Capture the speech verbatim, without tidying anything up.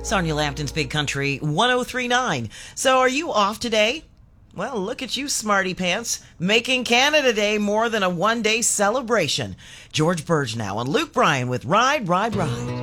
Sonia Lampton's Big Country one oh three point nine. So are you off today? Well, look at you, smarty pants, making Canada Day more than a one-day celebration. George Burge now and Luke Bryan with Ride, Ride, Ride.